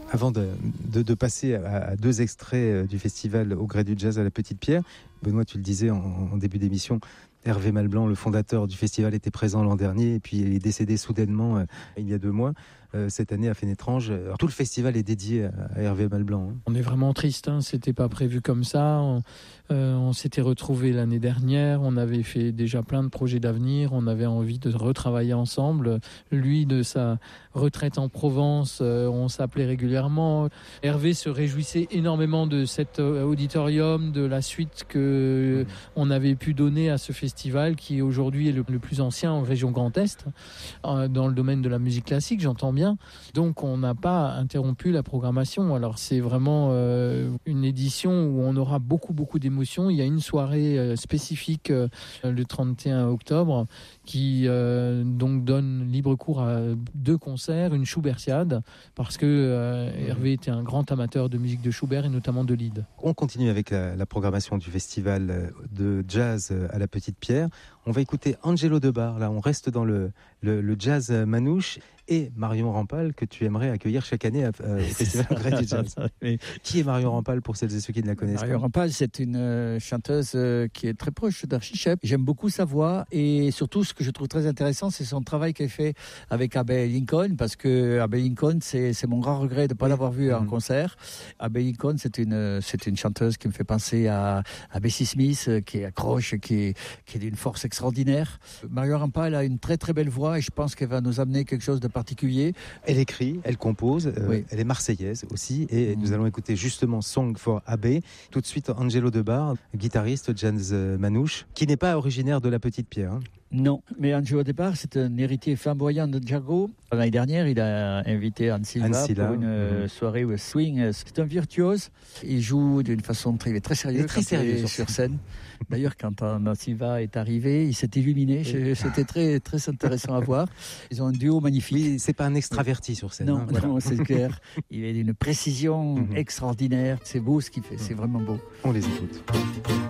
Avant de passer à 2 extraits du festival Au gré du jazz à la Petite Pierre, Benoît, tu le disais en début d'émission, Hervé Malblanc, le fondateur du festival, était présent l'an dernier et puis il est décédé soudainement il y a 2 mois. Cette année à Fénétrange, tout le festival est dédié à Hervé Malblanc. On est vraiment triste, c'était pas prévu comme ça. On s'était retrouvés l'année dernière, on avait fait déjà plein de projets d'avenir, on avait envie de retravailler ensemble. Lui, de sa retraite en Provence, on s'appelait régulièrement. Hervé se réjouissait énormément de cet auditorium, de la suite que on avait pu donner à ce festival qui aujourd'hui est le plus ancien en région Grand Est, dans le domaine de la musique classique, j'entends bien. Donc on n'a pas interrompu la programmation. Alors c'est vraiment une édition où on aura beaucoup d'émotions. Il y a une soirée spécifique le 31 octobre qui donc donne libre cours à 2 concerts, une Schubertiade, parce que Hervé était un grand amateur de musique de Schubert et notamment de Lied. On continue avec la programmation du festival de jazz à la Petite Pierre. On va écouter Angelo Debar. Là, on reste dans le jazz manouche, et Marion Rampal, que tu aimerais accueillir chaque année au Festival Au gré du jazz. Qui est Marion Rampal, pour celles et ceux qui ne la connaissent pas? Marion Rampal, c'est une chanteuse qui est très proche d'Archie Shepp. J'aime beaucoup sa voix, et surtout ce que je trouve très intéressant, c'est son travail qu'elle fait avec Abbey Lincoln, parce que Abbey Lincoln, c'est mon grand regret de ne pas l'avoir vue en concert. Abbey Lincoln, c'est une chanteuse qui me fait penser à Bessie Smith, qui accroche, qui est d'une force extraordinaire. Marion Rampal a une très très belle voix, et je pense qu'elle va nous amener quelque chose de particulier. Elle écrit, elle compose, elle est marseillaise aussi, et nous allons écouter justement Song for Abbey. Tout de suite, Angelo Debar, guitariste jazz manouche, qui n'est pas originaire de la Petite Pierre. Non, mais Angelo Debar, c'est un héritier flamboyant de Django. L'année dernière, il a invité Anne Silva pour une soirée au swing. C'est un virtuose. Il joue d'une façon très sérieuse, très sérieux sur scène. D'ailleurs, quand Anne Silva est arrivé, il s'est illuminé. C'était très, très intéressant à voir. Ils ont un duo magnifique. Oui, c'est pas un extraverti sur scène. Non, non, c'est clair. Il est d'une précision extraordinaire. C'est beau ce qu'il fait, c'est vraiment beau. On les écoute.